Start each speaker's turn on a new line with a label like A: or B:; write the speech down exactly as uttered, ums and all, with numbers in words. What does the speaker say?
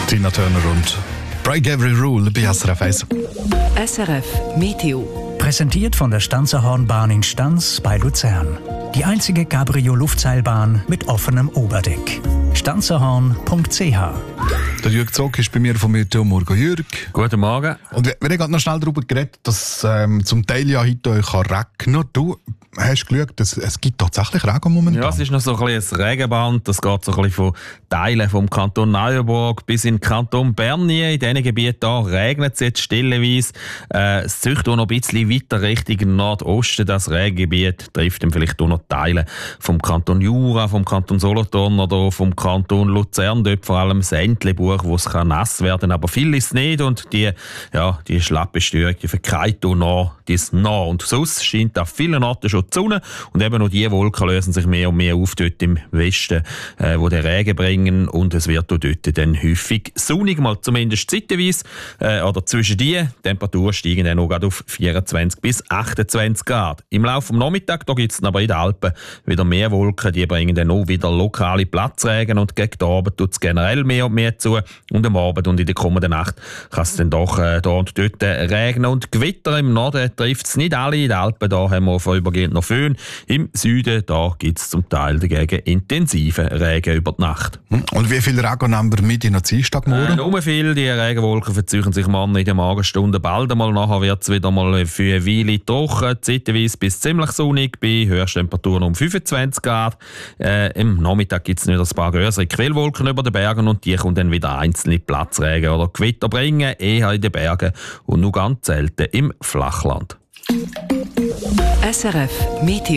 A: Tina Turner und Break Every Rule bei S R F eins.
B: S R F Meteo.
C: Präsentiert von der Stanzerhornbahn in Stanz bei Luzern. Die einzige Cabrio-Luftseilbahn mit offenem Oberdeck. stanzerhorn punkt c h.
A: Der Jürg Zock ist bei mir vom Meteo. Morgen, Jürg.
D: Guten Morgen.
A: Und wir haben gerade noch schnell darüber geredet, dass ähm, zum Teil ja heute euch regnen. Du hast geschaut, es, es gibt tatsächlich Regen momentan.
D: Ja, es ist noch so ein bisschen ein Regenband. Das geht so ein bisschen von Teilen vom Kanton Neuenburg bis in den Kanton Bern. In diesen Gebieten regnet es jetzt stilleweise. Äh, es zieht auch noch ein bisschen weiter Richtung Nordosten. Das Regengebiet trifft dann vielleicht auch noch Teile vom Kanton Jura, vom Kanton Solothurn oder vom Kanton Luzern. Dort vor allem das Entlebuch, wo es nass werden kann. Aber viel ist es nicht. Und die, ja, die schlappe Störung, die verkeilt auch noch, die ist nah. Und sonst scheint an vielen Orten schon die Sonne. Und eben noch diese Wolken lösen sich mehr und mehr auf dort im Westen, äh, wo den Regen bringen. Und es wird auch dort dann häufig sonnig, mal zumindest zeitweise. Äh, oder zwischen die Temperaturen steigen dann auch gerade auf vierundzwanzig bis achtundzwanzig Grad. Im Laufe des Nachmittags gibt es aber in den Alpen wieder mehr Wolken. Die bringen dann auch wieder lokale Platzregen. Und gegen den Abend tut es generell mehr und mehr zu. Und am Abend und in der kommenden Nacht kann es dann doch äh, da und dort äh, regnen. Und Gewitter im Norden trifft es nicht alle. In den Alpen da haben wir vorübergehend noch Föhn. Im Süden da gibt es zum Teil dagegen intensiven Regen über die Nacht.
A: Und wie viel Regen nehmen wir mit in den Dienstagmorgen?
D: Äh, nur viel. Die Regenwolken verzeichnen sich morgen in den Morgenstunden bald einmal. Nachher wird es wieder mal für eine Weile trocken, zeitweise bis ziemlich sonnig, bei Höchsttemperaturen um fünfundzwanzig Grad. Äh, Im Nachmittag gibt es wieder ein paar größere Quellwolken über den Bergen und die kommen dann wieder einzelne Platzregen oder Gewitter bringen, eher in den Bergen und nur ganz selten im Flachland.
B: S R F Meteo.